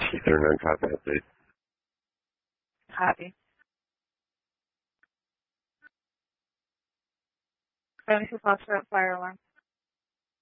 Ethernet copy update. Copy. Finish your foster up fire alarm.